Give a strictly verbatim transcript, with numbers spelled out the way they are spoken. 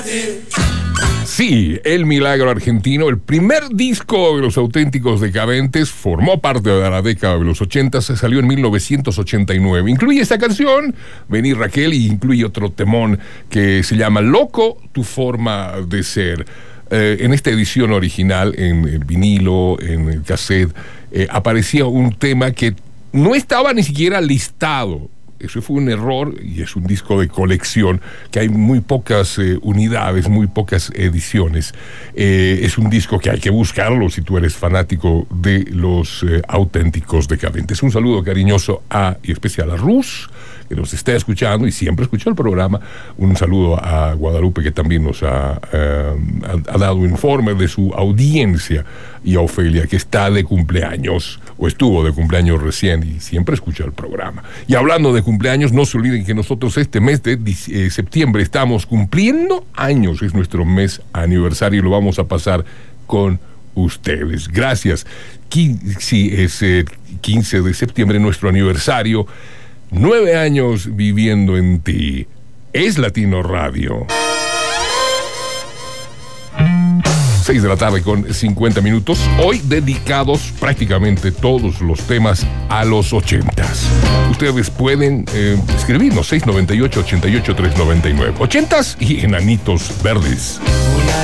Sí, El Milagro Argentino, el primer disco de Los Auténticos Decadentes, formó parte de la década de los ochenta, se salió en mil novecientos ochenta y nueve. Incluye esta canción, Vení Raquel, y incluye otro temón que se llama Loco, tu forma de ser. Eh, en esta edición original, en el vinilo, en el cassette, eh, aparecía un tema que no estaba ni siquiera listado. Eso fue un error y es un disco de colección que hay muy pocas eh, unidades, muy pocas ediciones. Eh, es un disco que hay que buscarlo si tú eres fanático de Los eh, Auténticos Decadentes. Un saludo cariñoso a, y especial a Rus, que nos está escuchando y siempre escucha el programa. Un saludo a Guadalupe, que también nos ha, eh, ha, ha dado informe de su audiencia, y a Ofelia, que está de cumpleaños, o estuvo de cumpleaños recién y siempre escucha el programa. Y hablando de cumpleaños, no se olviden que nosotros este mes de eh, septiembre estamos cumpliendo años. Es nuestro mes aniversario y lo vamos a pasar con ustedes. Gracias. Sí, es eh, quince de septiembre, nuestro aniversario. Nueve años viviendo en ti. Es Latino Radio. Seis de la tarde con cincuenta minutos. Hoy dedicados prácticamente todos los temas a los ochentas. Ustedes pueden eh, escribirnos seis noventa y ocho, ochenta y ocho, tres noventa y nueve. Ochentas y enanitos verdes.